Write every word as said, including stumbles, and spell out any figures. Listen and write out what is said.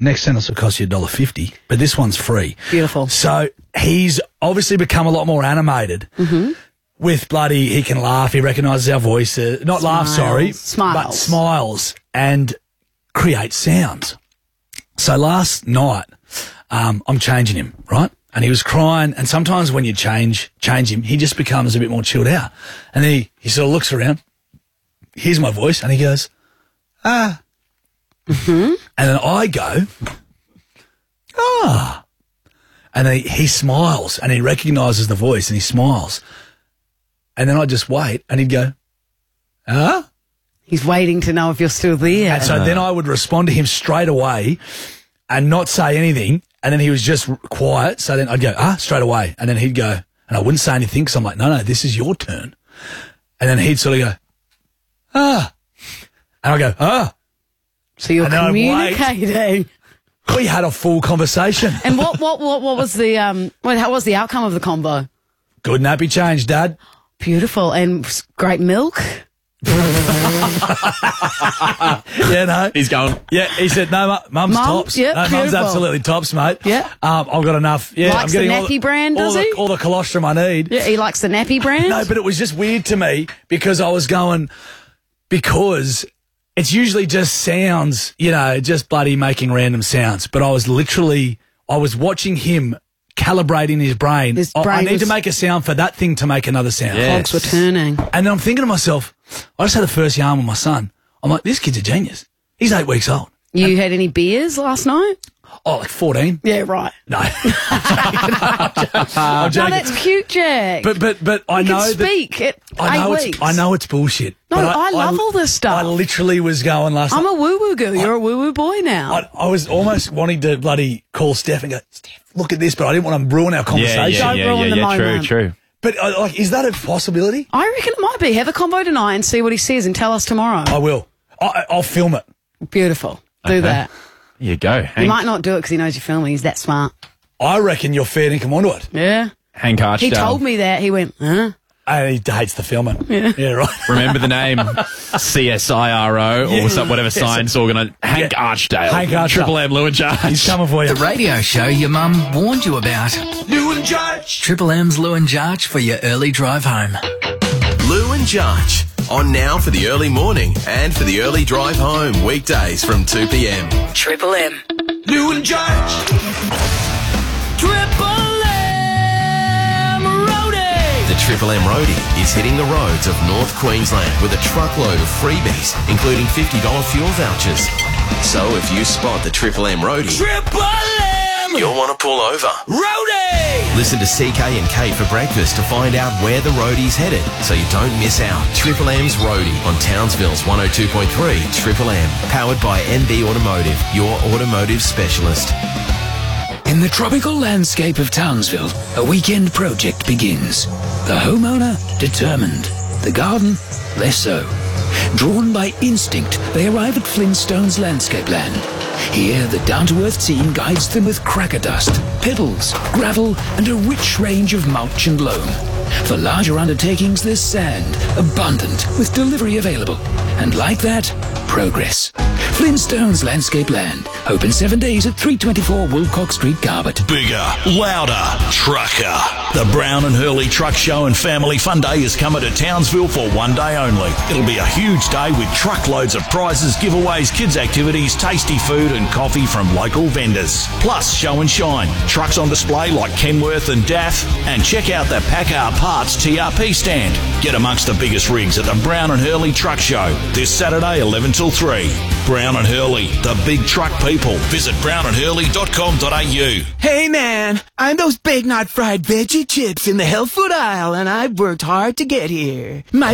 next sentence will cost you a dollar fifty, but this one's free. Beautiful. So he's obviously become a lot more animated. Mm-hmm. With bloody, he can laugh, he recognises our voices. Not laugh, sorry. Smiles. But smiles and creates sounds. So last night, um, I'm changing him, right? And he was crying, and sometimes when you change change him, he just becomes a bit more chilled out. And then he, he sort of looks around, hears my voice, and he goes, ah. Mm-hmm. And then I go, ah. And then he, he smiles, and he recognises the voice, and he smiles. And then I just wait, and he'd go, ah? He's waiting to know if you're still there. And so then I would respond to him straight away and not say anything, and then he was just quiet. So then I'd go, ah, straight away. And then he'd go, and I wouldn't say anything because I'm like, no, no, this is your turn. And then he'd sort of go, ah. And I go, ah. So you're communicating. We had a full conversation. And what, what, what, what was the, um, what, how was the outcome of the combo? Good nappy change, Dad. Beautiful. And great milk? Yeah, no. He's going. Yeah, he said, no, mu- mum's Mum? tops. Yep, no, mum's beautiful. absolutely tops, mate. Yeah. Um, I've got enough. Yeah, Likes I'm getting the all nappy brand, all does the, he? all the colostrum I need. Yeah, he likes the nappy brand? No, but it was just weird to me because I was going, because it's usually just sounds, you know, just bloody making random sounds. But I was literally, I was watching him calibrating his brain. His I- brain I need was- to make a sound for that thing to make another sound. Yeah. Cogs were turning. And then I'm thinking to myself, I just had the first yarn with my son. I'm like, this kid's a genius. He's eight weeks old. You had any beers last night? Oh, like fourteen? Yeah, right. No. I'm No, joking. that's cute, Jack. But but but I you know can that speak at I know eight it's weeks. I know it's bullshit. No, but I love all this stuff. I literally was going last I'm night. a woo-woo girl. You're a woo-woo boy now. I, I was almost wanting to bloody call Steph and go, Steph, look at this, but I didn't want to ruin our Yeah, conversation. yeah, Don't yeah, ruin yeah, the yeah. True, moment. true. But uh, like, is that a possibility? I reckon it might be. Have a combo tonight and see what he says and tell us tomorrow. I will. I, I'll film it. Beautiful. Do Okay. that. Here you go. He Hank, might not do it because he knows you're filming. He's that smart. I reckon you're fair dinkum onto it. Yeah. Hank Archdale. He told me that. He went, huh? And he hates the filming. Yeah, yeah right. Remember the name C S I R O or Yeah. some, whatever science organisation. Hank Yeah. Archdale. Hank Archdale. Triple M, Lou and Judge. He's coming for you. The radio show your mum warned you about. Lou and Judge. Triple M's Lou and Jarch for your early drive home. Lou and Judge. On now for the early morning and for the early drive home. Weekdays from two p m. Triple M. Lou and Judge. Triple M Roadie. The Triple M Roadie is hitting the roads of North Queensland with a truckload of freebies, including fifty dollars fuel vouchers. So if you spot the Triple M Roadie, Triple M you'll want to pull over. Roadie. Listen to C K and Kate for breakfast to find out where the roadie's headed so you don't miss out. Triple M's Roadie on Townsville's one oh two point three Triple M. Powered by N B Automotive, your automotive specialist. In the tropical landscape of Townsville, a weekend project begins. The homeowner, determined. The garden, less so. Drawn by instinct, they arrive at Flintstone's landscape land. Here, the down-to-earth team guides them with cracker dust, pebbles, gravel, and a rich range of mulch and loam. For larger undertakings, there's sand, abundant, with delivery available. And like that, progress. Flintstone's Landscape Land. Open seven days at three twenty-four Wilcox Street, Garbutt. Bigger, louder, trucker. The Brown and Hurley Truck Show and Family Fun Day is coming to Townsville for one day only. It'll be a huge day with truckloads of prizes, giveaways, kids' activities, tasty food and coffee from local vendors. Plus, show and shine. Trucks on display like Kenworth and D A F. And check out the Packard Parts T R P stand. Get amongst the biggest rigs at the Brown and Hurley Truck Show this Saturday, eleven till three. Brown and Hurley, the big truck people. Visit brown and hurley dot com dot a u. Hey man, I'm those big not fried veggie chips in the health food aisle and I've worked hard to get here. My